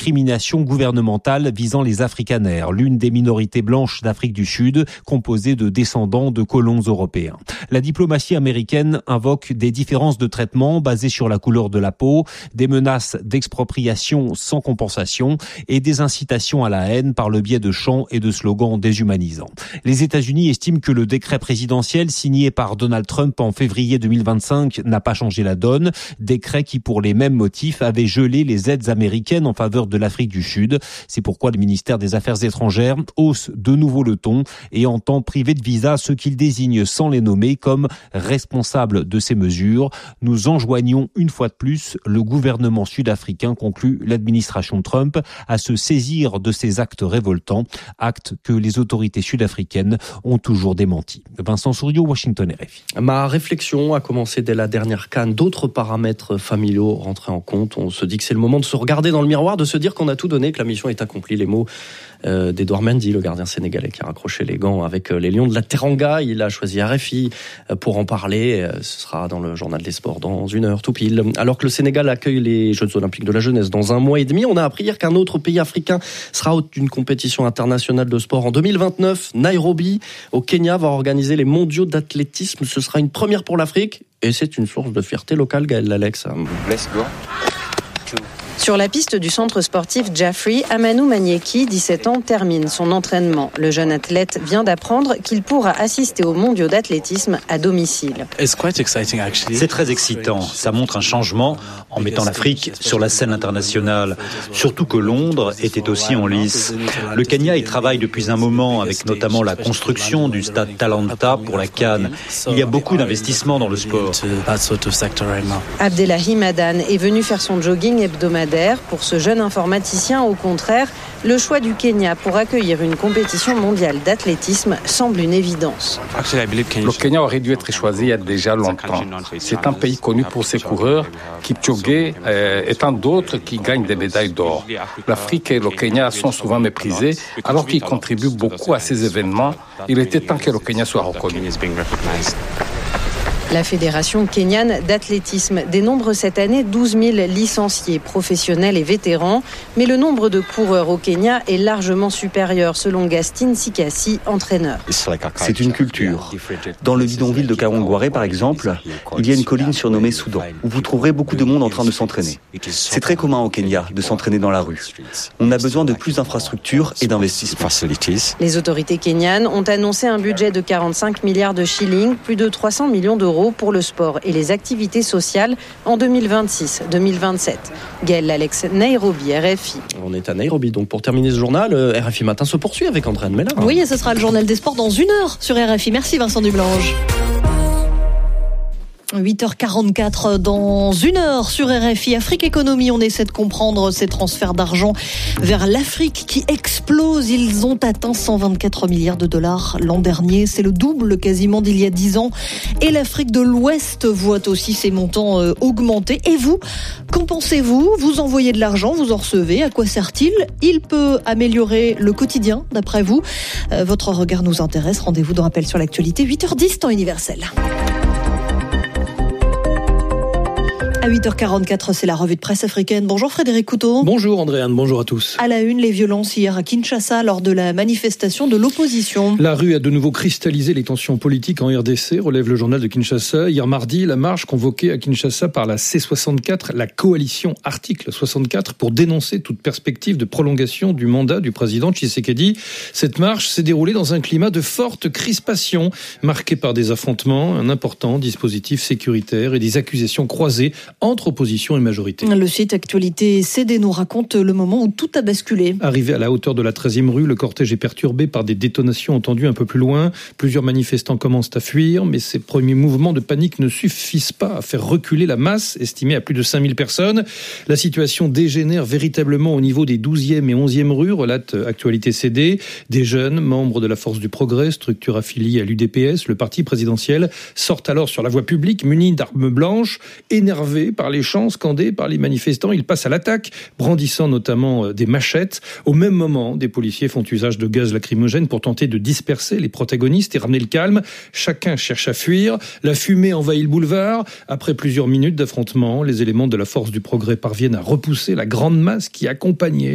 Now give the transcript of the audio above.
discrimination gouvernementale visant les Afrikaners, l'une des minorités blanches d'Afrique du Sud, composée de descendants de colons européens. La diplomatie américaine invoque des différences de traitement basées sur la couleur de la peau, des menaces d'expropriation sans compensation et des incitations à la haine par le biais de chants et de slogans déshumanisants. Les États-Unis estiment que le décret présidentiel signé par Donald Trump en février 2025 n'a pas changé la donne, décret qui pour les mêmes motifs avait gelé les aides américaines en faveur de l'Afrique du Sud. C'est pourquoi le ministère des Affaires étrangères hausse de nouveau le ton et entend priver de visa ceux qu'il désigne sans les nommer comme responsables de ces mesures. Nous enjoignons une fois de plus le gouvernement sud-africain, conclut l'administration Trump, à se saisir de ces actes révoltants, actes que les autorités sud-africaines ont toujours démentis. Vincent Souriau, Washington RFI. Ma réflexion a commencé dès la dernière CAN. D'autres paramètres familiaux rentraient en compte. On se dit que c'est le moment de se regarder dans le miroir, de se dire qu'on a tout donné, que la mission est accomplie. Les mots d'Edouard Mendy, le gardien sénégalais qui a raccroché les gants avec les Lions de la Teranga. Il a choisi RFI pour en parler. Ce sera dans le journal des sports dans 1 heure tout pile. Alors que le Sénégal accueille les Jeux Olympiques de la jeunesse dans 1 mois et demi, on a appris hier qu'un autre pays africain sera hôte d'une compétition internationale de sport en 2029. Nairobi, au Kenya, va organiser les mondiaux d'athlétisme. Ce sera une première pour l'Afrique et c'est une source de fierté locale, Gaël Alex. Let's go. Sur la piste du centre sportif Jaffrey, Amanou Manieki, 17 ans, termine son entraînement. Le jeune athlète vient d'apprendre qu'il pourra assister aux mondiaux d'athlétisme à domicile. C'est très excitant. Ça montre un changement en mettant l'Afrique sur la scène internationale. Surtout que Londres était aussi en lice. Le Kenya y travaille depuis un moment avec notamment la construction du stade Talanta pour la CAN. Il y a beaucoup d'investissements dans le sport. Abdellahi Madan est venu faire son jogging hebdomadaire. Pour ce jeune informaticien, au contraire, le choix du Kenya pour accueillir une compétition mondiale d'athlétisme semble une évidence. Le Kenya aurait dû être choisi il y a déjà longtemps. C'est un pays connu pour ses coureurs, Kipchoge et tant d'autres qui gagnent des médailles d'or. L'Afrique et le Kenya sont souvent méprisés alors qu'ils contribuent beaucoup à ces événements. Il était temps que le Kenya soit reconnu. La Fédération kenyane d'athlétisme dénombre cette année 12 000 licenciés professionnels et vétérans, mais le nombre de coureurs au Kenya est largement supérieur selon Gastin Sikasi, entraîneur. C'est une culture. Dans le bidonville de Kawangware, par exemple, il y a une colline surnommée Soudan, où vous trouverez beaucoup de monde en train de s'entraîner. C'est très commun au Kenya de s'entraîner dans la rue. On a besoin de plus d'infrastructures et d'investissements. Les autorités kenyanes ont annoncé un budget de 45 milliards de shillings, plus de 300 millions d'euros pour le sport et les activités sociales en 2026-2027. Gaël Alex, Nairobi, RFI. On est à Nairobi, donc pour terminer ce journal, RFI Matin se poursuit avec Andréane Mella. Oui, et ce sera le journal des sports dans 1 heure sur RFI. Merci Vincent Dublange. 8h44 dans 1 heure sur RFI Afrique Économie. On essaie de comprendre ces transferts d'argent vers l'Afrique qui explosent. Ils ont atteint 124 milliards de dollars l'an dernier. C'est le double quasiment d'il y a 10 ans. Et l'Afrique de l'Ouest voit aussi ses montants augmenter. Et vous, qu'en pensez-vous ? Vous envoyez de l'argent, vous en recevez. À quoi sert-il ? Il peut améliorer le quotidien, d'après vous. Votre regard nous intéresse. Rendez-vous dans Rappel sur l'actualité, 8h10 temps universel. À 8h44, c'est la revue de presse africaine. Bonjour Frédéric Couteau. Bonjour Andréane, bonjour à tous. À la une, les violences hier à Kinshasa lors de la manifestation de l'opposition. La rue a de nouveau cristallisé les tensions politiques en RDC, relève le journal de Kinshasa. Hier mardi, la marche convoquée à Kinshasa par la C64, la coalition article 64, pour dénoncer toute perspective de prolongation du mandat du président Tshisekedi. Cette marche s'est déroulée dans un climat de forte crispation, marqué par des affrontements, un important dispositif sécuritaire et des accusations croisées entre opposition et majorité. Le site Actualité CD nous raconte le moment où tout a basculé. Arrivé à la hauteur de la 13e rue, le cortège est perturbé par des détonations entendues un peu plus loin. Plusieurs manifestants commencent à fuir, mais ces premiers mouvements de panique ne suffisent pas à faire reculer la masse, estimée à plus de 5000 personnes. La situation dégénère véritablement au niveau des 12e et 11e rues, relate Actualité CD. Des jeunes, membres de la Force du Progrès, structure affiliée à l'UDPS, le parti présidentiel, sortent alors sur la voie publique munis d'armes blanches, énervés par les chants scandés par les manifestants. Ils passent à l'attaque, brandissant notamment des machettes. Au même moment, des policiers font usage de gaz lacrymogène pour tenter de disperser les protagonistes et ramener le calme. Chacun cherche à fuir. La fumée envahit le boulevard. Après plusieurs minutes d'affrontement, les éléments de la Force du Progrès parviennent à repousser la grande masse qui accompagnait